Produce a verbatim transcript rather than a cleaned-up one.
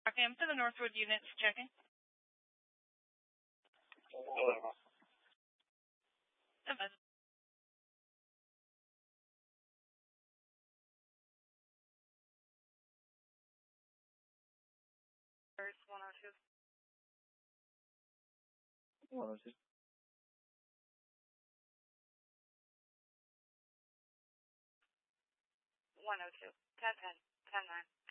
Okay, I'm to the Northwood units checking. Advise. First, one oh two. one oh two. one oh two. ten ten. ten nine.